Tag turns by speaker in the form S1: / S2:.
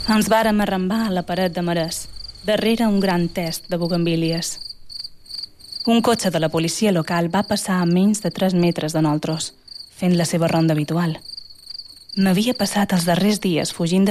S1: Ens vàrem arrambar a la paret de marès, darrere un gran test de bugambílies. Un cotxe de la policia local va passar a menys de 3 metres de nosaltres, fent la seva ronda habitual. M'havia passat els darrers dies fugint de